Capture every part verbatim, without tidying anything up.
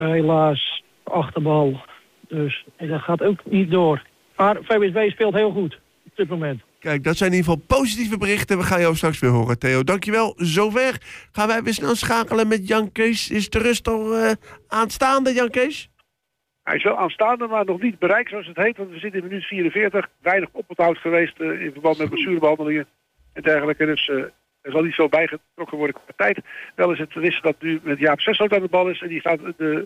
helaas achterbal. Dus dat gaat ook niet door. Maar V W S B speelt heel goed op dit moment. Kijk, dat zijn in ieder geval positieve berichten. We gaan jou straks weer horen, Theo. Dankjewel. Zover gaan wij weer snel schakelen met Jan Kees. Is de rust al uh, aanstaande, Jan Kees? Hij is wel aanstaande, maar nog niet bereikt zoals het heet. Want we zitten in minuut vierenveertig. Weinig oponthoud geweest uh, in verband met blessurebehandelingen en dergelijke. Dus uh, er zal niet zo bijgetrokken worden qua tijd. Wel is het wisten dat nu met Jaap Sessoot aan de bal is. En die gaat de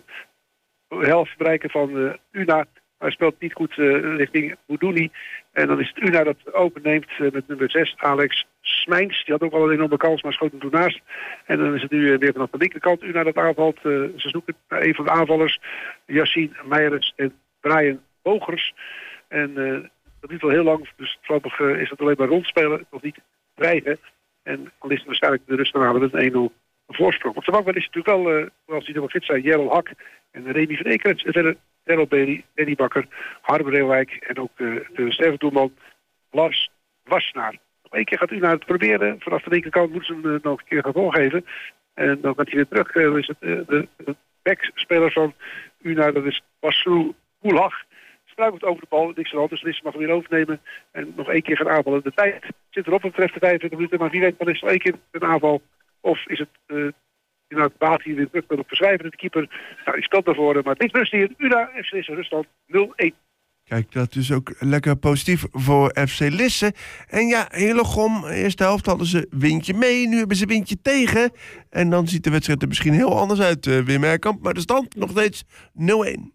helft bereiken van uh, Una. Hij speelt niet goed uh, richting Boudouni. En dan is het Una dat openneemt uh, met nummer zes, Alex Smijns. Die had ook wel een enorme kans, maar schoot hem toen naast. En dan is het nu uh, weer vanaf de linkerkant Una dat aanvalt. Uh, ze zoeken naar een van de aanvallers, Yassine Meijers en Brian Bogers. En uh, dat duurt wel heel lang, dus voorlopig uh, is het alleen maar rondspelen, nog niet dreigen. En dan is het waarschijnlijk de rust te halen met een één nul voorsprong. Op de bank is het natuurlijk wel, uh, als die er wel fit zijn, Jerel Hak en Remy van Ekeren. En verder Errol Bailey, Danny Bakker, Harm Reelwijk en ook uh, de stervendoelman Lars Wassenaar. Nog één keer gaat u naar het proberen. Vanaf de linkerkant moeten ze hem uh, nog een keer gaan voorgeven. En dan gaat hij weer terug. Uh, is het uh, de, de backspeler van Una, dat is Basrou Oelhag. Struikelt over de bal, niks aan de hand, dus Lisse mag hem weer overnemen. En nog één keer gaan aanvallen. De tijd zit erop, wat betreft de vijfentwintig minuten. Maar wie weet, dan is het nog één keer een aanval. Of is het... Uh, inderdaad, Baat hier weer terug met op verzwijvende de keeper. Nou, die speelt daarvoor, maar het ligt rust hier. Una, F C Lisse, ruststand nul één. Kijk, dat is ook lekker positief voor F C Lisse. En ja, Hillegom, eerste helft hadden ze windje mee. Nu hebben ze windje tegen. En dan ziet de wedstrijd er misschien heel anders uit, uh, Wim Herkamp. Maar de stand nog steeds nul één.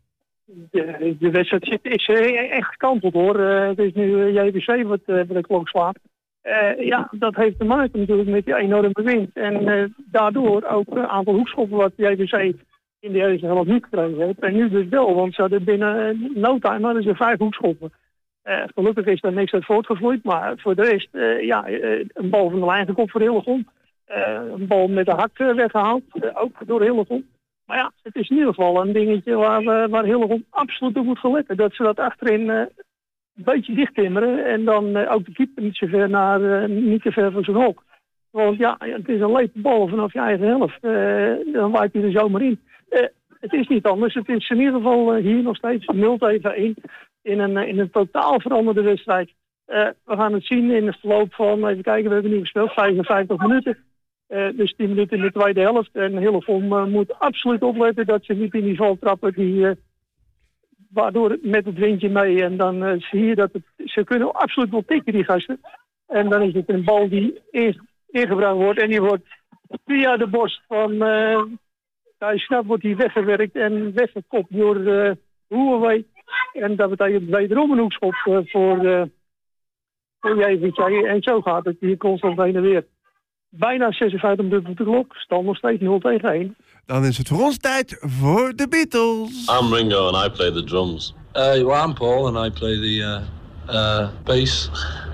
De, de wedstrijd is uh, echt gekanteld, hoor. Uh, het is nu uh, J V C wat uh, de klok slaat. Uh, ja, dat heeft te maken natuurlijk met die enorme wind. En uh, daardoor ook een aantal hoekschoppen wat J V C in de eerste helft niet gekregen heeft. En nu dus wel, want ze hadden binnen uh, no time hadden ze vijf hoekschoppen. Uh, gelukkig is daar niks uit voortgevloeid, maar voor de rest, uh, ja, uh, een bal van de lijn gekopt voor Hillegom. Uh, een bal met de hak uh, weggehaald, uh, ook door Hillegom. Maar ja, het is in ieder geval een dingetje waar, uh, waar Hillegom absoluut op moet gaan letten. Dat ze dat achterin... Uh, een beetje dicht timmeren en dan uh, ook de keeper niet zo ver naar, uh, niet te ver van zijn hok. Want ja, het is een lete bal vanaf je eigen helft. Uh, dan waait hij er zomaar in. Uh, het is niet anders. Het is in ieder geval uh, hier nog steeds nul tegen één in een, uh, in een totaal veranderde wedstrijd. Uh, we gaan het zien in het verloop van, even kijken, we hebben nu gespeeld, vijfenvijftig minuten. Uh, dus tien minuten in de tweede helft. En Hillegom uh, moet absoluut opletten dat ze niet in die val trappen die... Uh, waardoor het met het windje mee en dan uh, zie je dat het, ze kunnen absoluut wel tikken, die gasten. En dan is het een bal die eerst ingebracht wordt en die wordt via de borst van uh, Thijs Snap wordt die weggewerkt en weggekopt door uh, Hoerwee. En dat betekent wederom een hoekschop uh, voor, uh, voor J V C. En zo gaat het hier constant heen en weer. Bijna zesenvijftig minuten op de klok, stand nog steeds nul tegen één. Dan is het voor ons tijd voor de Beatles. I'm Ringo and I play the drums. Uh, well, I'm Paul and I play the uh, uh, bass.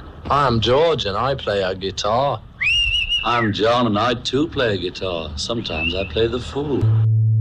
I'm George and I play a guitar. I'm John and I too play a guitar. Sometimes I play the fool.